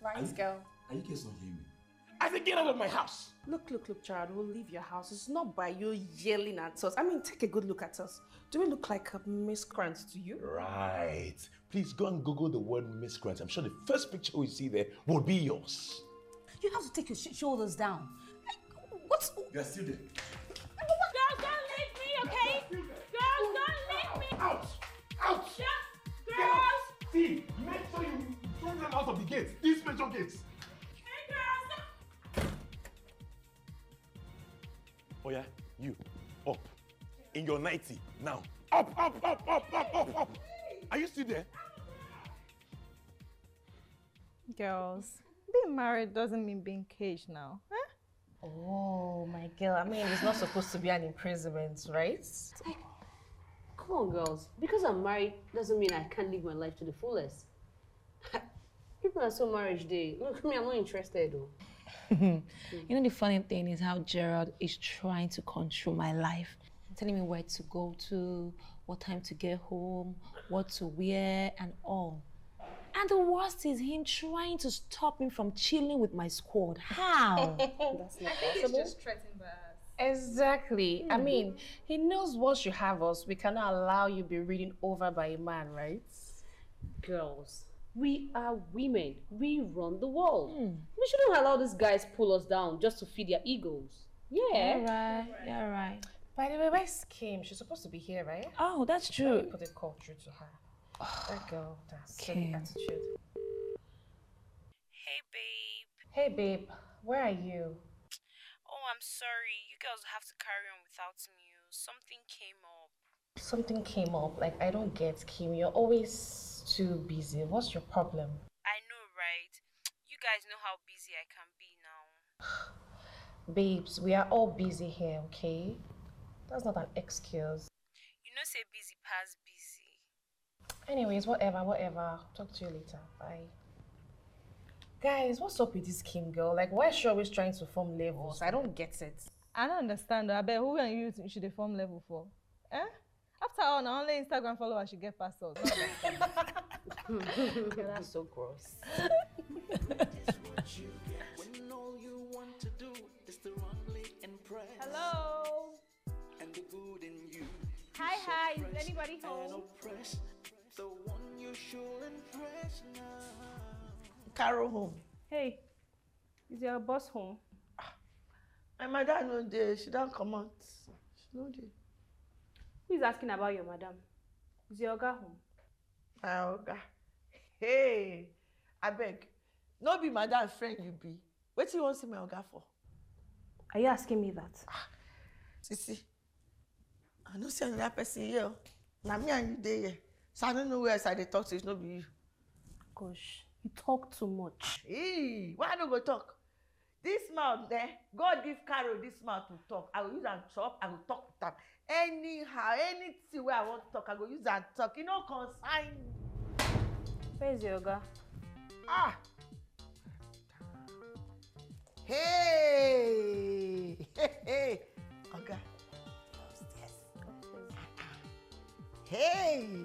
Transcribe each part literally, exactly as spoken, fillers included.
Right, girl. Are you guys not hearing me? I said get out of my house! Look, look, look, child, we'll leave your house. It's not by you yelling at us. I mean, take a good look at us. Do we look like a miscreant to you? Right. Please go and Google the word miscreant. I'm sure the first picture we see there will be yours. You have to take your sh shoulders down. Like, what's... You're still there. Girls, don't leave me, okay? Girls, don't leave me. Out! Out! Yeah. Girls. See, make sure you throw them out of the gate. These major gates. Hey, girls. Oh yeah, you, up. In your nightie, now. Up, up, up, up, up, up, up. Are you still there? Girls, being married doesn't mean being caged now, huh? Oh, my girl. I mean, it's not supposed to be an imprisonment, right? Like, come on, girls. Because I'm married doesn't mean I can't live my life to the fullest. People are so marriage day. Look, me, I'm not interested though. You know, the funny thing is how Gerald is trying to control my life. Telling me where to go to, what time to get home, what to wear, and all. And the worst is him trying to stop me from chilling with my squad. How? That's not possible. He's just threatened by us. Exactly. Mm-hmm. I mean, he knows once you have us, we cannot allow you be reading over by a man, right? Girls, we are women. We run the world. Mm. We shouldn't allow these guys pull us down just to feed their egos. Yeah. You're right. You're right. By the way, where's Kim? She's supposed to be here, right? Oh, that's Let true. me put a call through to her. That girl, that's Kim. attitude. Hey, babe. Hey, babe. Where are you? Oh, I'm sorry. You girls have to carry on without me. Something came up. Something came up. Like, I don't get, Kim. You're always too busy. What's your problem? I know, right? You guys know how busy I can be now. Babes, we are all busy here, okay? That's not an excuse. You know, say busy pass busy. Anyways, whatever, whatever. Talk to you later. Bye. Guys, what's up with this Kim girl? Like, why is she always trying to form levels? I don't get it. I don't understand though. I bet who and you should they form level for? Eh? After all, now only Instagram followers should get past us. Yeah, that's so gross. Hello. And the good in you. Hi, hi. Is anybody home? The one you sure impress now. Carol home. Hey, is your boss home? My mother no dey. She don't come out. She no dey. Who is asking about your madam? Is your oga home? My oga. Hey, abeg. No be madam friend you be. Wetin you wan see my oga for? Are you asking me that? Sisi, I no see another person here. Na me and you dey here. So I don't know where else I dey talk to. It's no be you. Gosh, you talk too much. Hey, why I no go talk? This mouth there, God give Carol this mouth to talk. I will use am chop, I will talk with am. Anyhow, anything where I want to talk, I go use am talk. You no consign. Where is your oga? Ah! Hey! Hey, hey! Oga. Upstairs. Hey!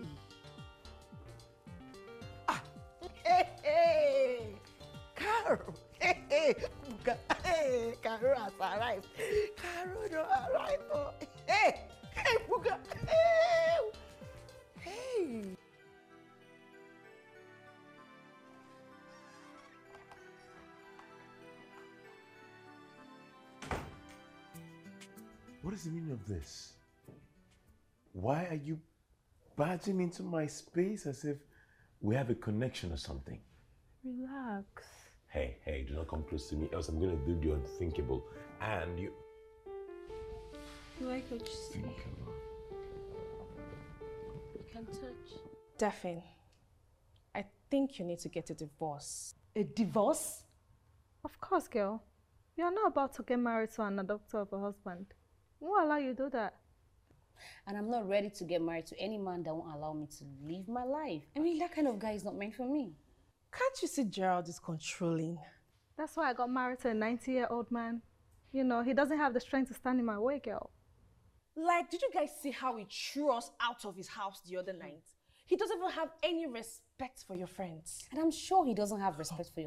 Ah! Hey, hey! Carol! Hey, hey! Oga. Hey! Carol has arrived. Carol don't arrive. Oh. Hey! Hey, Buga! Hey! Hey! What is the meaning of this? Why are you barging into my space as if we have a connection or something? Relax. Hey, hey, do not come close to me, else I'm going to do the unthinkable. And you... You like what you see? Thinkable. You can touch. Daphne, I think you need to get a divorce. A divorce? Of course, girl. You are not about to get married to an adopter of a husband. Won't allow you to do that. And I'm not ready to get married to any man that won't allow me to live my life. I mean, that kind of guy is not meant for me. Can't you see Gerald is controlling? That's why I got married to a ninety-year-old man. You know, he doesn't have the strength to stand in my way, girl. Like, did you guys see how he threw us out of his house the other night? He doesn't even have any respect for your friends. And I'm sure he doesn't have respect for your